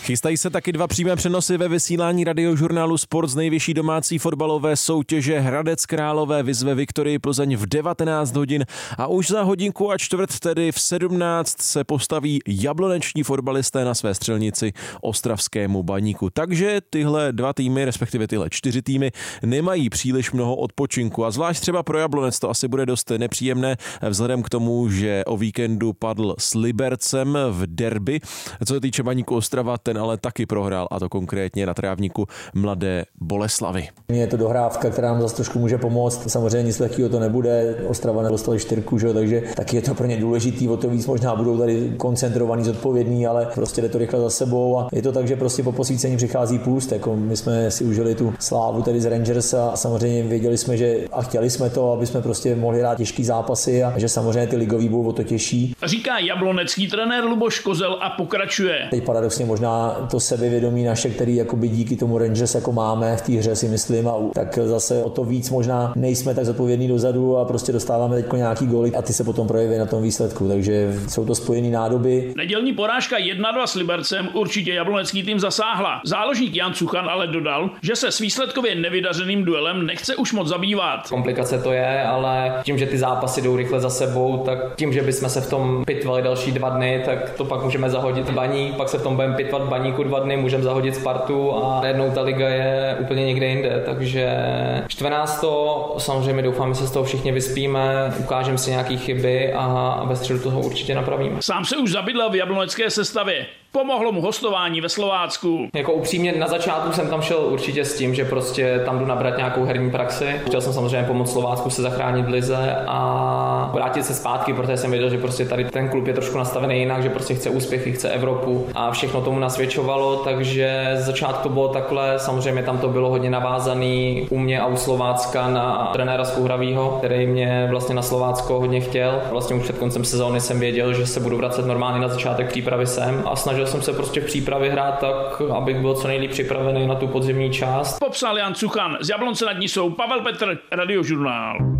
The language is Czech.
Chystají se taky 2 přímé přenosy ve vysílání Radiožurnálu Sport z nejvyšší domácí fotbalové soutěže. Hradec Králové vyzve Viktorii Plzeň v 19 hodin a už za hodinku a čtvrt, tedy v 17, se postaví jabloneční fotbalisté na své střelnici ostravskému Baníku. Takže tyhle 2 týmy, respektive tyhle 4 týmy, nemají příliš mnoho odpočinku a zvlášť třeba pro Jablonec to asi bude dost nepříjemné vzhledem k tomu, že o víkendu padl s Libercem v derby. Co se týče Baníku Ostrava, ten ale taky prohrál, a to konkrétně na trávníku Mladé Boleslavi. Je to dohrávka, která nám zase trošku může pomoct. Samozřejmě nic lehkého to nebude. Ostrava nedostali 4, že? Takže taky je to pro ně důležitý, o to víc možná budou tady koncentrovaní, zodpovědní, ale prostě jde to rychle za sebou a je to tak, že prostě po posvícení přichází půst. Jako my jsme si užili tu slávu tady z Rangers a samozřejmě věděli jsme, že a chtěli jsme to, aby jsme prostě mohli hrát těžký zápasy a že samozřejmě ty ligový budou o to těžší. Říká jablonecký trenér Luboš Kozel a pokračuje. Teď paradoxně možná to sebevědomí naše, který jakoby díky tomu Rangers jako máme v té hře, si myslím, a tak zase o to víc možná nejsme tak zodpovědní dozadu a prostě dostáváme teď nějaký góly a ty se potom projeví na tom výsledku, takže jsou to spojené nádoby. Nedělní porážka 1-2 s Libercem určitě jablonecký tým zasáhla. Záložník Jan Cuchan ale dodal, že se s výsledkově nevydařeným duelem nechce už moc zabývat. Komplikace to je, ale tím, že ty zápasy jdou rychle za sebou, tak tím, že bychom se v tom pitvali další 2 dny, tak to pak můžeme zahodit Baník, pak se v tom budeme pitvat Baníku 2 dny, můžeme zahodit Spartu a najednou ta liga je úplně někde jinde, takže 14. samozřejmě doufám, že se z toho všichni vyspíme, ukážeme si nějaké chyby a ve středu toho určitě napravíme. Sám se už zabydlel v jablonecké sestavě. Pomohlo mu hostování ve Slovácku. Jako upřímně na začátku jsem tam šel určitě s tím, že prostě tam jdu nabrat nějakou herní praxi. Chtěl jsem samozřejmě pomoct Slovácku se zachránit v lize a vrátit se zpátky, protože jsem věděl, že prostě tady ten klub je trošku nastavený jinak, že prostě chce úspěchy, chce Evropu a všechno tomu nasvědčovalo, takže z začátku to bylo takhle. Samozřejmě tam to bylo hodně navázaný u mě a u Slovácka na trenéra Skuhravýho, který mě vlastně na Slovácko hodně chtěl. Vlastně už před koncem sezóny jsem věděl, že se budu vracet normálně na začátek přípravy sem a snažil jsem se prostě v přípravě hrát tak, abych byl co nejlíp připravený na tu podzimní část. Popsal Jan Cuchan. Z Jablonce nad Nisou Pavel Petr, Radiožurnál.